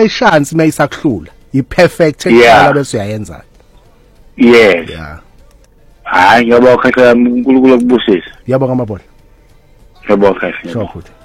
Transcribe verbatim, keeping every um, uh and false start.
ishansi mayisakuhlula i-perfect eqala bese uyayenza. Yes. Yeah. Hayi ngiyabonga kahle uNkulunkulu ukubusisa. Yabonga amabona. Ngiyabonga kahle. Sure.